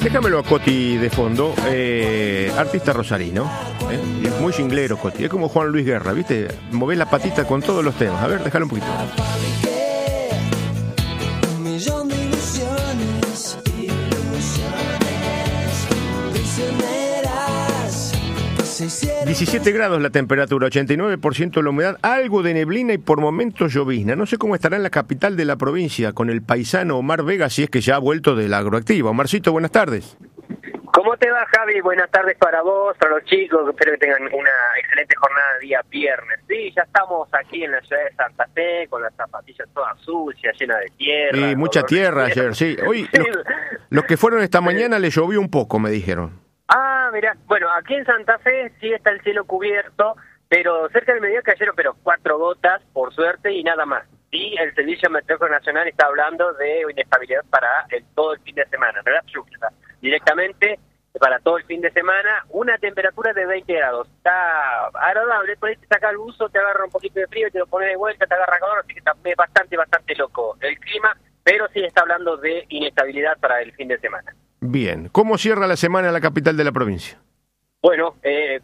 Déjamelo a Coti de fondo, artista rosarino, muy jinglero Coti, es como Juan Luis Guerra, ¿viste? Movés la patita con todos los temas. A ver, déjalo un poquito. 17 grados la temperatura, 89% la humedad, algo de neblina y por momentos llovizna. No sé cómo estará en la capital de la provincia con el paisano Omar Vega, si es que ya ha vuelto de la agroactiva. Omarcito, buenas tardes. ¿Cómo te va, Javi? Buenas tardes para vos, para los chicos. Espero que tengan una excelente jornada día viernes. Sí, ya estamos aquí en la ciudad de Santa Fe con las zapatillas todas sucias, llenas de tierra. Sí, mucha tierra ayer, sí. Hoy los que fueron esta mañana les llovió un poco, me dijeron. Ah, mirá, bueno, aquí en Santa Fe sí está el cielo cubierto, pero cerca del mediodía cayeron 4 gotas, por suerte, y nada más. Sí, el Servicio Meteorológico Nacional está hablando de inestabilidad para todo el fin de semana, ¿verdad? Directamente para todo el fin de semana, una temperatura de 20 grados. Está agradable, por ahí te saca el buzo, te agarra un poquito de frío, te lo pones de vuelta, te agarra calor, así que está bastante loco el clima, pero sí está hablando de inestabilidad para el fin de semana. Bien, ¿cómo cierra la semana la capital de la provincia? Bueno,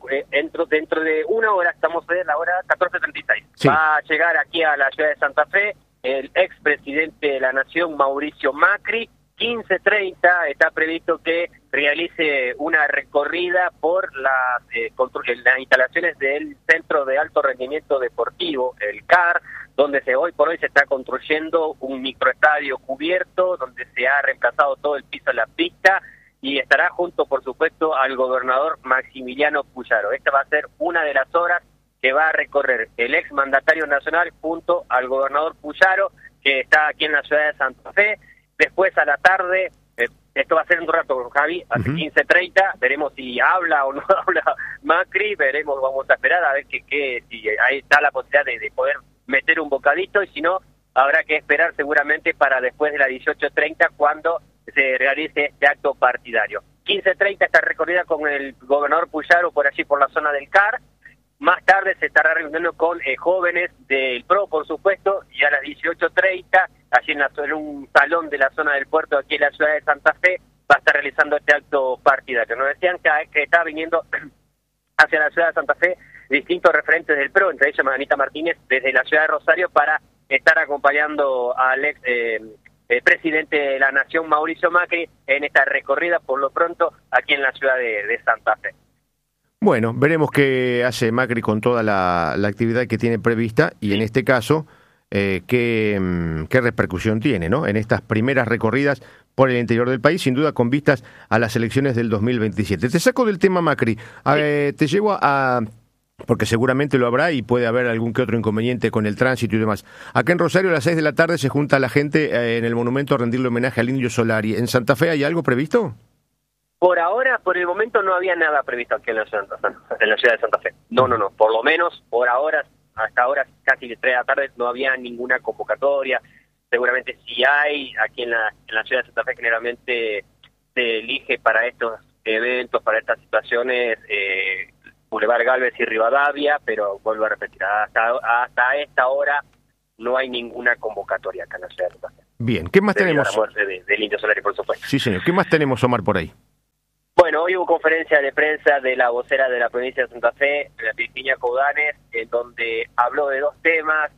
dentro de una hora, estamos en la hora 14:36. Sí. Va a llegar aquí a la ciudad de Santa Fe el expresidente de la Nación, Mauricio Macri. 15:30 está previsto que realice una recorrida por las instalaciones del Centro de Alto Rendimiento Deportivo, el CAR, donde hoy por hoy se está construyendo un microestadio cubierto, donde se ha reemplazado todo el piso de la pista, y estará junto, por supuesto, al gobernador Maximiliano Puyaro. Esta va a ser una de las obras que va a recorrer el exmandatario nacional junto al gobernador Puyaro, que está aquí en la ciudad de Santa Fe. Después a la tarde, esto va a ser un rato, Javi, a 15:30, veremos si habla o no habla Macri, vamos a esperar a ver si ahí está la posibilidad de poder meter un bocadito, y si no, habrá que esperar seguramente para después de las 18:30, cuando se realice este acto partidario. 15:30 esta recorrida con el gobernador Puyaro por allí, por la zona del CAR. Más tarde se estará reuniendo con jóvenes del PRO, por supuesto, y a las 18:30, allí en un salón de la zona del puerto, aquí en la ciudad de Santa Fe, va a estar realizando este acto partidario. Nos decían que está viniendo hacia la ciudad de Santa Fe distintos referentes del PRO, entre ellos Anita Martínez, desde la ciudad de Rosario, para estar acompañando al ex presidente de la Nación, Mauricio Macri, en esta recorrida, por lo pronto, aquí en la ciudad de Santa Fe. Bueno, veremos qué hace Macri con toda la actividad que tiene prevista, y en este caso, qué repercusión tiene, ¿no?, en estas primeras recorridas por el interior del país, sin duda con vistas a las elecciones del 2027. Te saco del tema Macri, te llevo porque seguramente lo habrá y puede haber algún que otro inconveniente con el tránsito y demás. Acá en Rosario a las 6 de la tarde se junta la gente en el monumento a rendirle homenaje al Indio Solari. ¿En Santa Fe hay algo previsto? Por ahora, por el momento, no había nada previsto aquí en la ciudad de Santa Fe. No. Por lo menos, por ahora, hasta ahora, casi de 3 de la tarde, no había ninguna convocatoria. Seguramente si hay, aquí en la ciudad de Santa Fe generalmente se elige para estos eventos, para estas situaciones, Boulevard Galvez y Rivadavia, pero vuelvo a repetir, hasta esta hora no hay ninguna convocatoria acá en la ciudad de Santa Fe. Bien, ¿qué más tenemos? La muerte del Indio Solari, por supuesto. Sí, señor. ¿Qué más tenemos, Omar, por ahí? Bueno, hoy hubo conferencia de prensa de la vocera de la provincia de Santa Fe, Virginia Coudanes, en donde habló de 2 temas.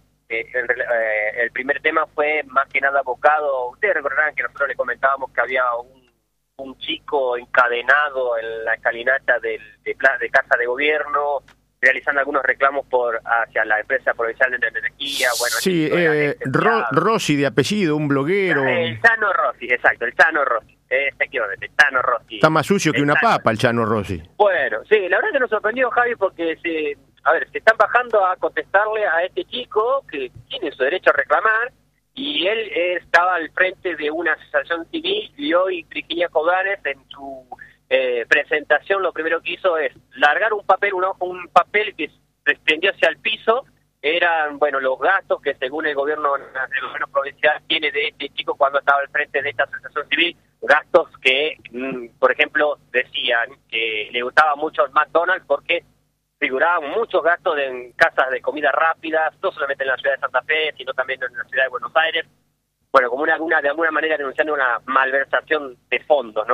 El primer tema fue más que nada abocado. Ustedes recordarán que nosotros le comentábamos que había un chico encadenado en la escalinata de Casa de Gobierno, realizando algunos reclamos hacia la empresa provincial de energía. Bueno, sí, Rossi de apellido, un bloguero. El Chano Rossi, exacto, el Chano Rossi. Efectivamente, el Chano Rossi. Está más sucio que una papa el Chano Rossi. Bueno, sí, la verdad que nos sorprendió, Javi, porque se están bajando a contestarle a este chico que tiene su derecho a reclamar, y él estaba al frente de una asociación civil, y hoy Virginia Coudanes en su presentación lo primero que hizo es largar un papel que se extendió hacia el piso. Eran, los gastos que según el gobierno provincial tiene de este chico cuando estaba al frente de esta asociación civil, gastos que, por ejemplo, decían que le gustaba mucho el McDonald's porque figuraban muchos gastos en casas de comida rápidas, no solamente en la ciudad de Santa Fe, sino también en la ciudad de Buenos Aires. Bueno, como de alguna manera denunciando una malversación de fondos, ¿no?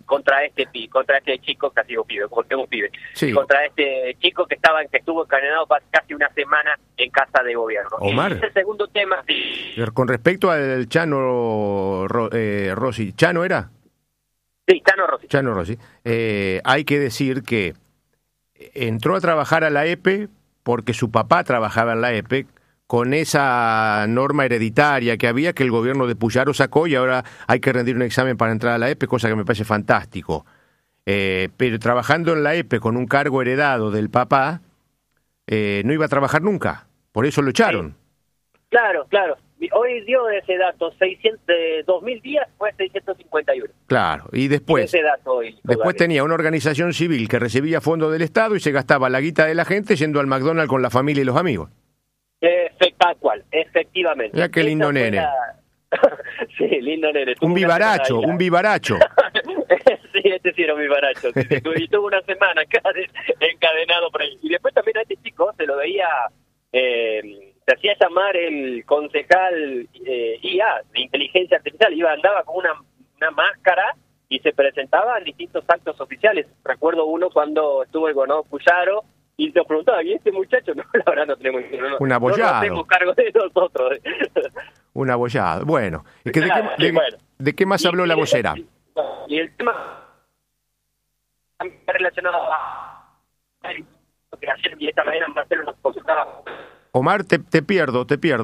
contra este chico, casi digo pibe, como tengo un pibe, sí, contra este chico que estuvo encadenado casi una semana en casa de gobierno. Omar, y ese segundo tema, con respecto al Chano Rossi, ¿Chano era? Sí, Chano Rossi. Chano Rossi. Hay que decir que entró a trabajar a la EPE porque su papá trabajaba en la EPE, con esa norma hereditaria que había, que el gobierno de Puyaro sacó, y ahora hay que rendir un examen para entrar a la EPE, cosa que me parece fantástico. Pero trabajando en la EPE con un cargo heredado del papá, no iba a trabajar nunca, por eso lo echaron. Sí. Claro. Hoy dio ese dato, 2.000 días fue 651. Claro, y después, ese dato hoy, después tenía una organización civil que recibía fondos del Estado y se gastaba la guita de la gente yendo al McDonald's con la familia y los amigos. Tal cual, efectivamente. Mira qué lindo nene. Sí, lindo nene. Un vivaracho. Sí, este sí era un vivaracho. Y tuvo una semana encadenado por ahí. Y después también a este chico se lo veía, se hacía llamar el concejal IA, de inteligencia artificial. Andaba con una máscara y se presentaba en distintos actos oficiales. Recuerdo uno cuando estuvo el gobernador Puyaro, y nos preguntaba, ¿y este muchacho? No, la verdad no tenemos... Un abollado. No hacemos cargo de nosotros. Un abollado. Bueno, ¿de qué más habló la vocera? Y el tema relacionado a... que ayer y esta mañana Marcelo nos consultaba. Omar, te pierdo.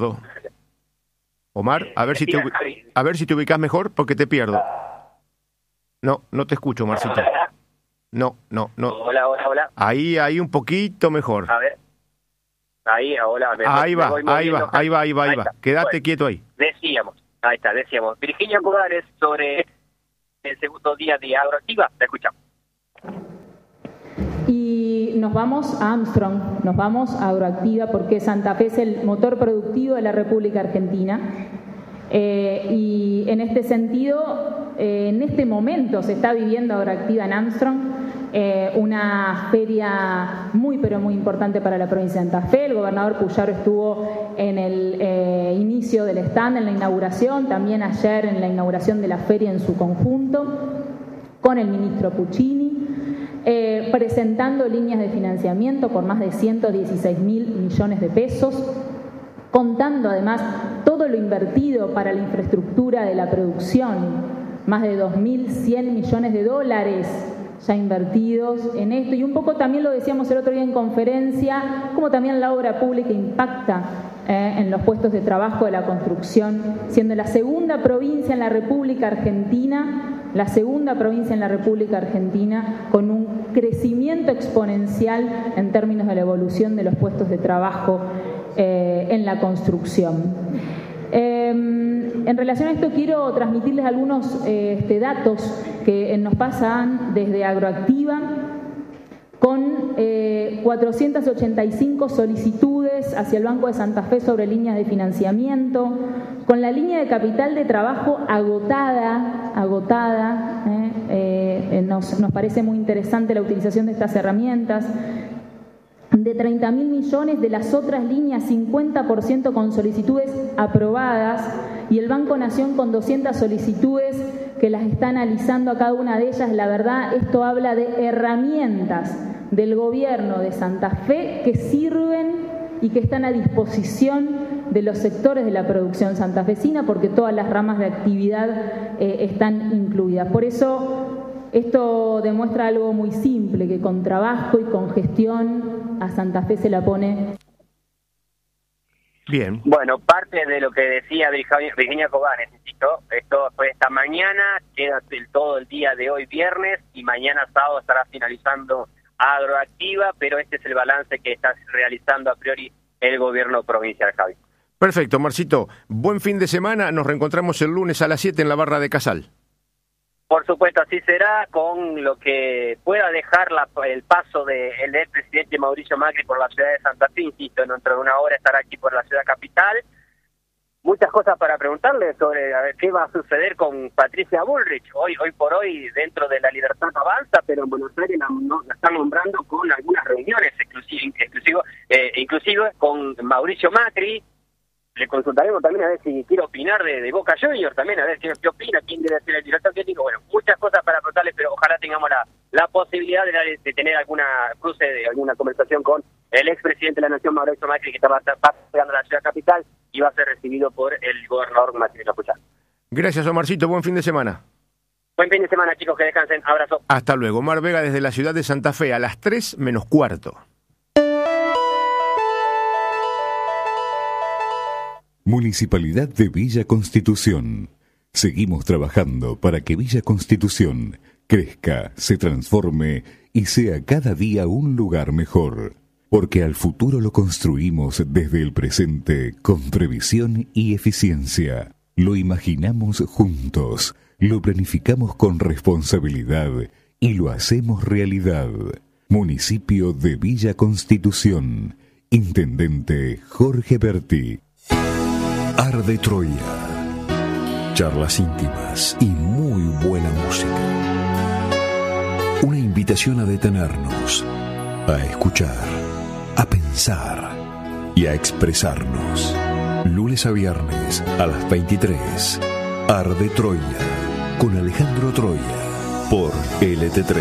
Omar, a ver si te ubicás mejor, porque te pierdo. No te escucho, Marcito. No. Hola. Ahí un poquito mejor. A ver. Hola. Ahí va. Quédate quieto ahí. Decíamos. Virginia Cogares, sobre el segundo día de Agroactiva, la escuchamos. Y nos vamos a Armstrong, nos vamos a Agroactiva, porque Santa Fe es el motor productivo de la República Argentina. Y en este sentido, en este momento se está viviendo Agroactiva en Armstrong, una feria muy pero muy importante para la provincia de Santa Fe. El gobernador Puyaro estuvo en el inicio del stand, en la inauguración, también ayer en la inauguración de la feria en su conjunto, con el ministro Puccini, presentando líneas de financiamiento por más de 116.000 millones de pesos, contando además todo lo invertido para la infraestructura de la producción, más de 2.100 millones de dólares ya invertidos en esto, y un poco también lo decíamos el otro día en conferencia, como también la obra pública impacta en los puestos de trabajo de la construcción, siendo la segunda provincia en la República Argentina, con un crecimiento exponencial en términos de la evolución de los puestos de trabajo en la construcción. En relación a esto quiero transmitirles algunos datos que nos pasan desde Agroactiva, con 485 solicitudes hacia el Banco de Santa Fe sobre líneas de financiamiento, con la línea de capital de trabajo agotada. Nos parece muy interesante la utilización de estas herramientas. De 30.000 millones, de las otras líneas 50% con solicitudes aprobadas, y el Banco Nación con 200 solicitudes que las está analizando a cada una de ellas. La verdad, esto habla de herramientas del gobierno de Santa Fe que sirven y que están a disposición de los sectores de la producción santafesina, porque todas las ramas de actividad están incluidas. Por eso esto demuestra algo muy simple, que con trabajo y con gestión a Santa Fe se la pone. Bien. Bueno, parte de lo que decía Virginia Cogares, insisto, esto fue esta mañana, queda todo el día de hoy viernes, y mañana sábado estará finalizando Agroactiva, pero este es el balance que está realizando a priori el gobierno provincial, Javi. Perfecto, Marcito. Buen fin de semana. Nos reencontramos el lunes a las 7 en la barra de Casal. Por supuesto, así será, con lo que pueda dejar el paso del expresidente Mauricio Macri por la ciudad de Santa Fe. Insisto, dentro de una hora estará aquí por la ciudad capital. Muchas cosas para preguntarle sobre a ver qué va a suceder con Patricia Bullrich. Hoy por hoy, dentro de La Libertad Avanza, pero en Buenos Aires la están nombrando con algunas reuniones inclusive con Mauricio Macri. Le consultaremos también a ver si quiere opinar de Boca Juniors, también a ver qué opina, quién debe ser el director técnico. Bueno, muchas cosas para contarles, pero ojalá posibilidad de tener alguna cruce, de alguna conversación con el expresidente de la Nación, Mauricio Macri, que va llegando a la ciudad capital y va a ser recibido por el gobernador Macri de Capuchá. Gracias, Omarcito. Buen fin de semana. Buen fin de semana, chicos. Que descansen. Abrazo. Hasta luego. Omar Vega desde la ciudad de Santa Fe a las 3:45. Municipalidad de Villa Constitución. Seguimos trabajando para que Villa Constitución crezca, se transforme y sea cada día un lugar mejor. Porque al futuro lo construimos desde el presente con previsión y eficiencia. Lo imaginamos juntos, lo planificamos con responsabilidad y lo hacemos realidad. Municipio de Villa Constitución. Intendente Jorge Berti. Arde Troya. Charlas íntimas y muy buena música. Una invitación a detenernos, a escuchar, a pensar y a expresarnos. Lunes a viernes a las 23. Arde Troya con Alejandro Troya por LT3.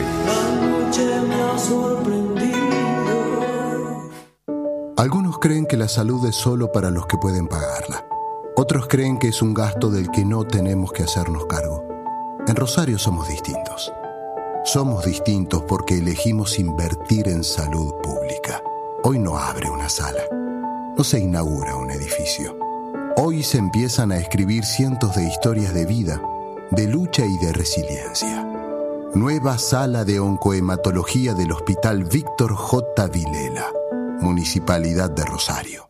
Algunos creen que la salud es solo para los que pueden pagarla. Otros creen que es un gasto del que no tenemos que hacernos cargo. En Rosario somos distintos. Somos distintos porque elegimos invertir en salud pública. Hoy no abre una sala. No se inaugura un edificio. Hoy se empiezan a escribir cientos de historias de vida, de lucha y de resiliencia. Nueva sala de oncohematología del Hospital Víctor J. Vilela, Municipalidad de Rosario.